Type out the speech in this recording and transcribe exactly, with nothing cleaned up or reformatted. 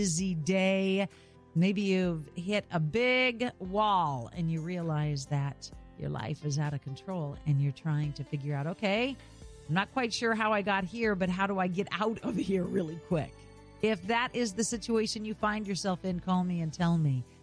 busy day. Maybe you've hit a big wall and you realize that your life is out of control and you're trying to figure out, okay, I'm not quite sure how I got here, but how do I get out of here really quick? If that is the situation you find yourself in, call me and tell me.